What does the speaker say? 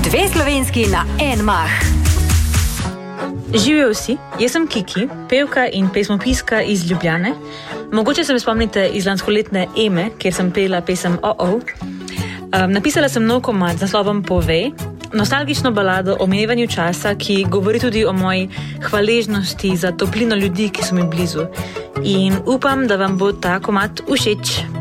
Dve slovenski na en mah. Živijo vsi, jaz sem Kiki, pevka in pesmopiska iz Ljubljane. Mogoče se me spomnite iz lanskoletne Eme, kjer sem pela pesem Oh. Napisala sem nov komad z naslovom Povej, nostalgično balado o minevanju časa, ki govori tudi o moji hvaležnosti za toplino ljudi, ki so mi blizu. In upam, da vam bo ta komad všeč.